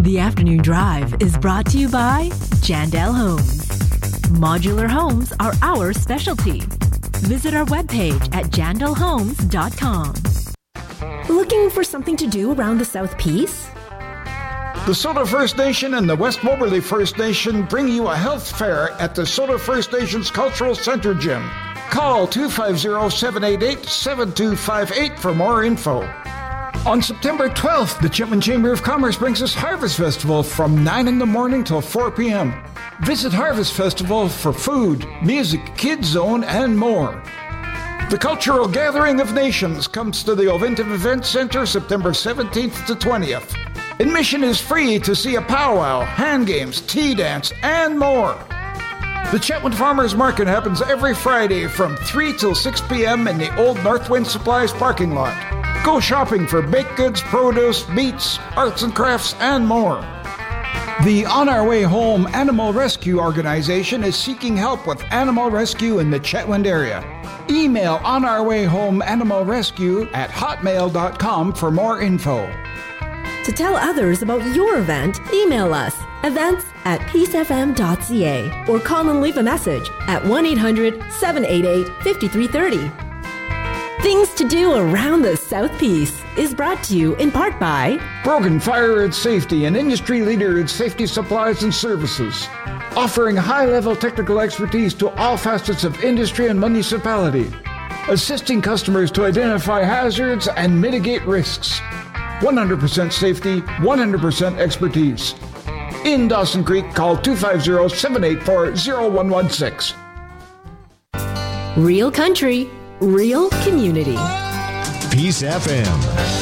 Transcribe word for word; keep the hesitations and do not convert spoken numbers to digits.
The Afternoon Drive is brought to you by Jandel Homes. Modular homes are our specialty. Visit our webpage at jandel homes dot com. Looking for something to do around the South Peace? The Soda First Nation and the West Moberly First Nation bring you a health fair at the Soda First Nation's Cultural Center Gym. Call two five zero, seven eight eight, seven two five eight for more info. On September twelfth, the Chipman Chamber of Commerce brings us Harvest Festival from nine in the morning till four p.m. Visit Harvest Festival for food, music, kids zone, and more. The Cultural Gathering of Nations comes to the Ovintiv Event Center September seventeenth to twentieth. Admission is free to see a powwow, hand games, tea dance, and more. The Chetwynd Farmers Market happens every Friday from three till six p.m. in the old Northwind Supplies parking lot. Go shopping for baked goods, produce, meats, arts and crafts, and more. The On Our Way Home Animal Rescue Organization is seeking help with animal rescue in the Chetwynd area. Email On Our Way Home Animal Rescue at hotmail dot com for more info. To tell others about your event, email us events at peace f m dot c a or call and leave a message at one eight hundred, seven eight eight, five three three zero. Things to do around the South Peace is brought to you in part by Brogan Fire and Safety, an industry leader in safety supplies and services, offering high-level technical expertise to all facets of industry and municipality, assisting customers to identify hazards and mitigate risks. one hundred percent safety, one hundred percent expertise. In Dawson Creek, call two five zero, seven eight four, zero one one six. Real Country, Real Community. Peace F M.